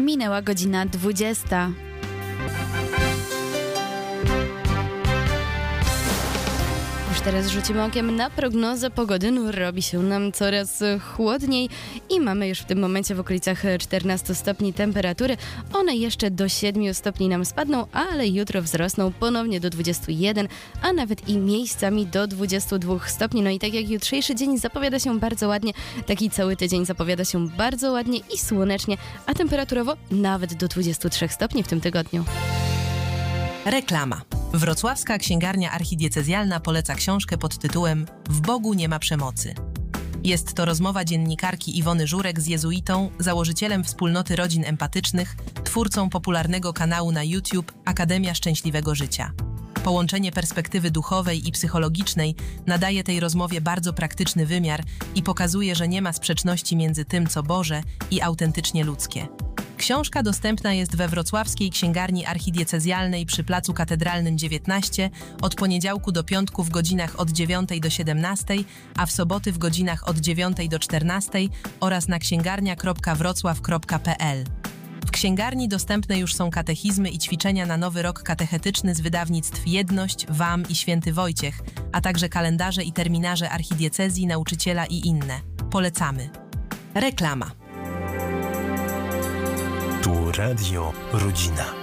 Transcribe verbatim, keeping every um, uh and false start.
Minęła godzina dwudziesta. Już teraz rzucimy okiem na prognozę pogody. No, robi się nam coraz chłodniej i mamy już w tym momencie w okolicach czternastu stopni temperatury. One jeszcze do siedmiu stopni nam spadną, ale jutro wzrosną ponownie do dwudziestu jeden, a nawet i miejscami do dwudziestu dwóch stopni. No i tak jak jutrzejszy dzień zapowiada się bardzo ładnie, taki cały tydzień zapowiada się bardzo ładnie i słonecznie, a temperaturowo nawet do dwudziestu trzech stopni w tym tygodniu. Reklama. Wrocławska Księgarnia Archidiecezjalna poleca książkę pod tytułem W Bogu nie ma przemocy. Jest to rozmowa dziennikarki Iwony Żurek z jezuitą, założycielem wspólnoty rodzin empatycznych, twórcą popularnego kanału na YouTube Akademia Szczęśliwego Życia. Połączenie perspektywy duchowej i psychologicznej nadaje tej rozmowie bardzo praktyczny wymiar i pokazuje, że nie ma sprzeczności między tym, co Boże i autentycznie ludzkie. Książka dostępna jest we Wrocławskiej Księgarni Archidiecezjalnej przy Placu Katedralnym dziewiętnaście od poniedziałku do piątku w godzinach od dziewiątej do siedemnastej, a w soboty w godzinach od dziewiątej do czternastej oraz na księgarnia kropka wrocław kropka p l. W księgarni dostępne już są katechizmy i ćwiczenia na nowy rok katechetyczny z wydawnictw Jedność, W A M i Święty Wojciech, a także kalendarze i terminarze archidiecezji, nauczyciela i inne. Polecamy. Reklama. Tu Radio Rodzina.